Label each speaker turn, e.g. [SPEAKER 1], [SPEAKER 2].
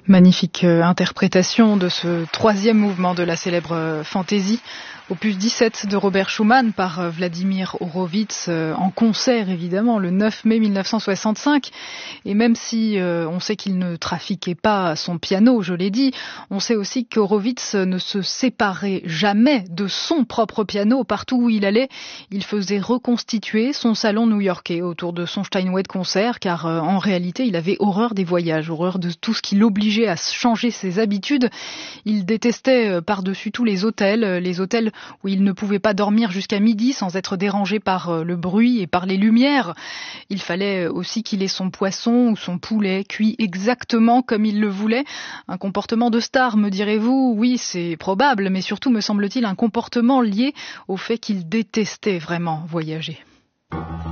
[SPEAKER 1] Magnifique interprétation de ce troisième mouvement de la célèbre fantaisie, opus 17 de Robert Schumann par Vladimir Horowitz en concert évidemment le 9 mai 1965. Et même si on sait qu'il ne trafiquait pas son piano, je l'ai dit, on sait aussi qu'Horowitz ne se séparait jamais de son propre piano. Partout où il allait, il faisait reconstituer son salon new-yorkais autour de son Steinway de concert, car en réalité il avait horreur des voyages, horreur de tout ce qui l'obligeait à changer ses habitudes. Il détestait par-dessus tout les hôtels où il ne pouvait pas dormir jusqu'à midi sans être dérangé par le bruit et par les lumières. Il fallait aussi qu'il ait son poisson ou son poulet cuit exactement comme il le voulait. Un comportement de star, me direz-vous? Oui, c'est probable, mais surtout, me semble-t-il, un comportement lié au fait qu'il détestait vraiment voyager.